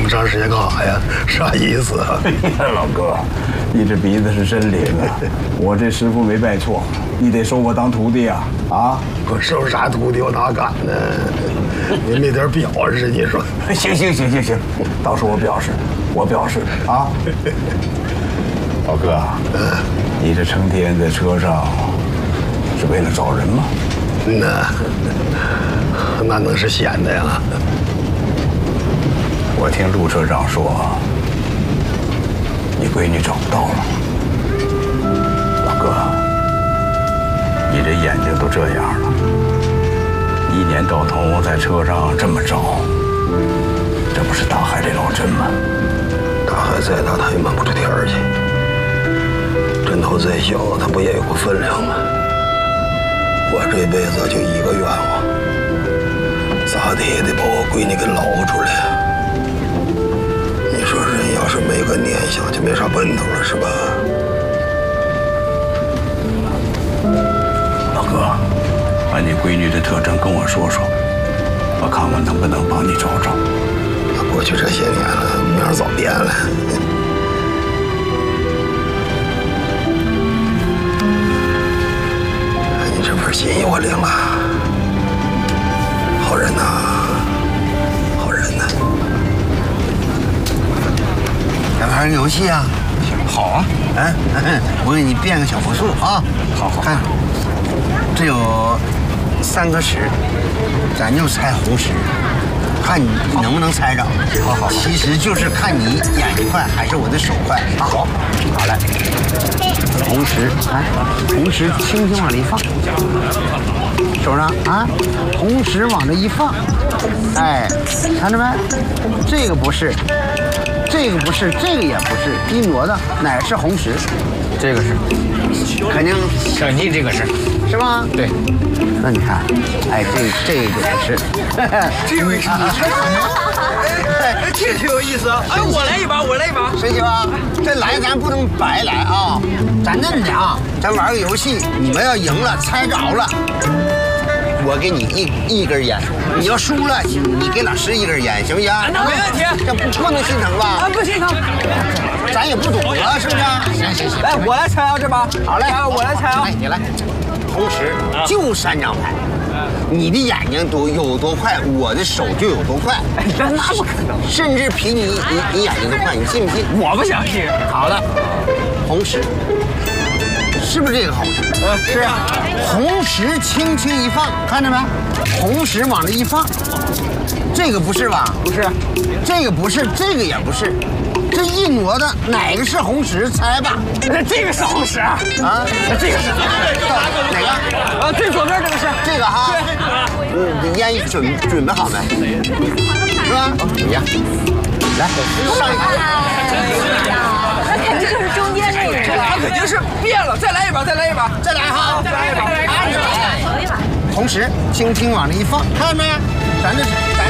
么长时间干啥呀？啥意思啊？ 老哥，你这鼻子是真灵啊！我这师傅没拜错，你得收我当徒弟啊！啊， 我收啥徒弟？我哪敢呢？你没点表示？你说？ 行，到时候我表示啊。老哥，你这成天在车上是为了找人吗？ 那能是闲的呀？ 我听陆车长说，你闺女找不到了。老哥，你这眼睛都这样了，一年到头在车上这么找，这不是大海里捞针吗？ 大海再大，它也漫不出天儿去。针头再小，它不也有个分量吗？我这辈子就一个愿望，咋的也得把我闺女给捞出来。你说人要是没个念想，就没啥奔头了，是吧？ 老哥，把你闺女的特征跟我说说，我看我能不能帮你找找。 过去这些年了，模样早变了。你这份心意我领了，好人呐，好人呐。 咱玩个游戏啊？ 好啊， 我给你变个小魔术啊。 好， 看，这有3颗石，咱就猜红石，看你能不能猜着。好，其实就是看你眼睛快还是我的手快。好来，红石，红石轻轻往里一放，手上啊，红石往这一放，看着没？这个不是。这个不是，这个也不是，一挪的哪是红石？这个是，肯定这个是吗？对。那你看，这个不是， 这有意思，这挺有意思啊！我来一把。 水姐啊，这来咱不能白来啊，咱这么的啊，咱玩个游戏，你们要赢了猜着了。我给你一根烟，你要输了，你给老师1根烟，行不行？ 那没问题， 这不能心疼吧？ 不心疼， 咱也不赌了，是不是？行。 来，我来猜啊，这把。 好嘞， 我来猜啊。 你来。同时就3张牌，你的眼睛有多快，我的手就有多快。 那不可能， 甚至比你眼睛都快，你信不信？ 我不相信。 好了，红石。是不是这个红石？是啊，红石轻轻一放，看着没？红石往这一放，这个不是吧？不是，这个不是，这个也不是，这一挪的哪个是红石？猜吧。 这个是红石啊？这个是哪个？ 最左边这个是这个哈。你的烟准备好没？是吧？怎么样？来，上一个。 那肯定就是中间那个。 他肯定是变了，再来一把， 再来哈！同时轻轻往这一放，看到没？咱这是。